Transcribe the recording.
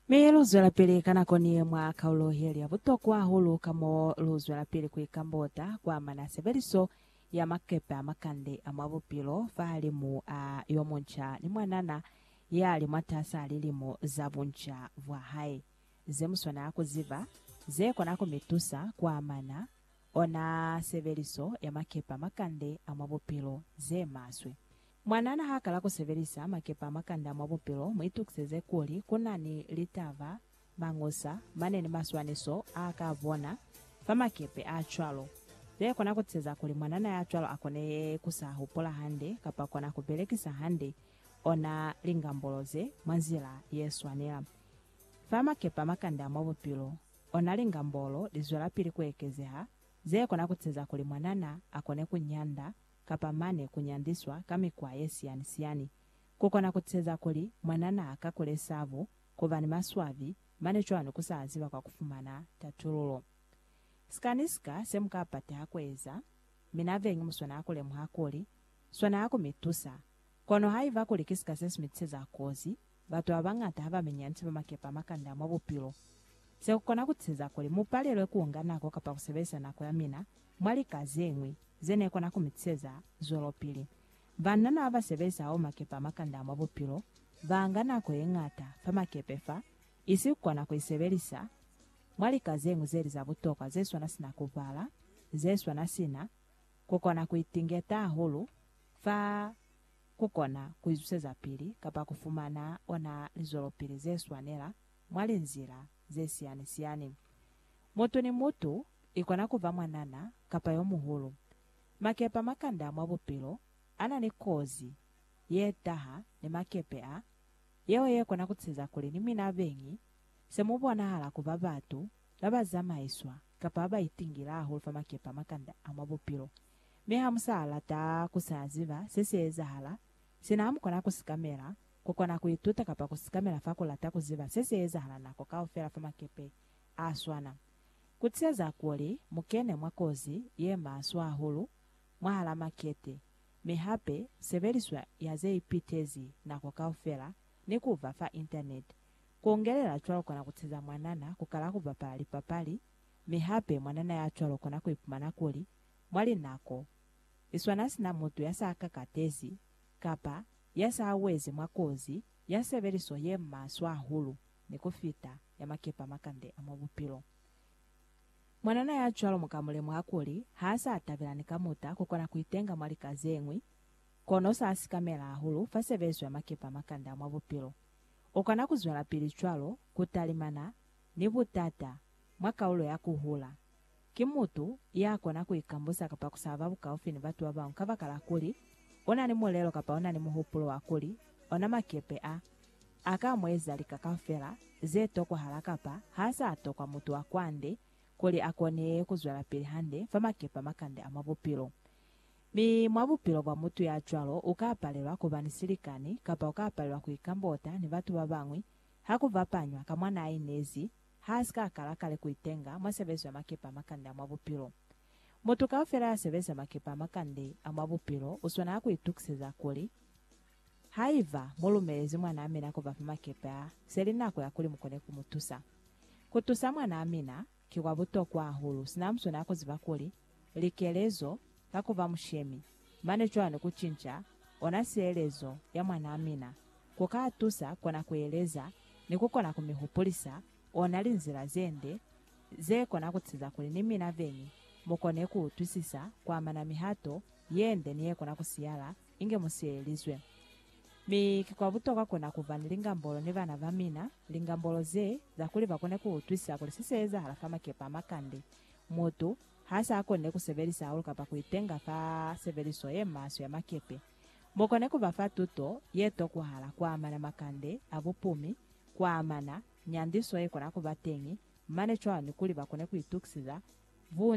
Luzu la pili kanako ni mwaka uloheli abutokwa hulu kamo luzu la pili kuikambota kwa mana severiso ya makepe amakande amabupilo fahalimu yomuncha ni mwanana yali mwatasa alilimu zabuncha vwa hai zemusona akuziva zeko nako mitusa kwa mana ona severiso ya makepe amakande amabupilo ze maswe mwanana hakala kuseverisa makepa amakanda amabupilo mwitukiseze kuli kunani litava mangosa manene maswaniso akavona pamakepe achwalo leko nakutseza kuli mwanana ya achwalo akone kusahupola hande kapakona kupelekisa hande ona lingamboloze mwanzila yeswanira pamakepa amakanda amabupilo ona lingambolo lizwela pili kuekezeha zeko nakutseza kuli mwanana akone kunyanda kapamane kunyandiswa kamikwa yesiyani kukona kutseza kuli mwanana akakule savu kuvani maswavi mane chwano kusaziva kwa kufumana tatululo skaniska semukapate hakweza minavengi muswana akule muhakuli swana ako mitusa kono haiva kuli kisika sesimitseza kozi batu abangata havamenyanitsi pamakepa amakanda amabupilo sekukona kutseza kuli mupalelwe kuunganako kapa kusevesa nako yamina mwali kazengwi zeneko nakumitseza zolopili vanana avasevesa awo makepa amakanda amabupilo vanganako eng'ata pamakepe fa isi kukona kuisevelisa mwali kazengu zeli za butoka zeswana sina kuvala zeswana sina kukona kuitingeta ahulu fa kukona kuizuseza pili kapa kufumana ona lizolopili zeswanela mwali nzira zesiyani mutu ni mutu ikona kuva mwanana kapa yomuhulu makepa makanda amabupilo ana ni kozi yetaha ni makepe yewe yekona kutseza kuli ni mina vengi semubona hala kuva batu labazamaiswa kapa abaitingira ahulu pa makepa makanda amabupilo meha musala ta kusaziva seseza hala sinamukona kusikamera kukona kuituta kapa kusikamera fakula ta kuziva seseza hala nako kaofera pa makepe aswana kutseza kuli mukene mwakozi ye maswa ahulu mwahala makete mehape severiswa yaze ipitezi nako kaofera ni kuva fa internet kuongelela chwalo kona kutseza mwanana kukala kuva pali papali mehape mwanana ya chwalo kona kuipumana kuli mwali nako iswanasi na mutu yasa akakatezi kapa yasa awezi mwakozi yaseveriso ye maswa ahulu ni kufita ya makepa makande amabupilo mwanana ya chwalo mukamule mwakuli hasa atavilani kamuta kukona kuitenga mwali kazengwi kono sasikamela ahulu fasevezo ya makepa makanda amabupilo ukana kuzwela pili chwalo kutalimana ni butata mwakaulo ya kuhula kimutu yakona kuikambusa kapa kusava bukaufini batu abangu kavakala kuli ona ni mulelo kapa ona ni muhupulo wakuli ona makepe akamweza likakafela zetokwa halakapa hasa atokwa mutu wakwande kuli akone kuzwela pili hande famakepa makande amabupilo mi mwabupilo bwa mutu ya chwalo ukapalelwa kuva ni silikani kapa ukapalelwa kuikambota ni batu babangwi hakuvapanywa kamwana ainezi hasika akalakale kuitenga mwasevezo ya makepa makande amabupilo mutu kaofera yaseveza makepa amakande amabupilo uswana akuitukiseza kuli haiva mulumelezi mwana amina kuva pamakepa selinako yakuli mukone kumutusa kutusa mwana amina kiwa butokwa ahulu sinamsona akuziva kuli likelezo kakuva mushemi mane chwano kuchincha ona sielezo ya mwana amina kukatusa kona kueleza ni kukona kumihupulisa ona linzira zende zekona kutsiza kuli ni mina venyi mukone kuutwisisa kwa mana mihato yende niye kona kusiyala inge musielizwe mikikwa butoka kona kuva ni lingambolo ni vana vamina lingambolo ze zakuli vakone kuutwisisa kuli siseza halafa makepa amakande mutu hasa akone kuseverisa ahulu kapa kuitenga fa severiso ye maso ya makepe mukone kuva fa tuto yeto kuhala kwa amana makande abupumi kwa amana nyandiso ye kona kuva tengi mane chwani kuli vakone kuitukisiza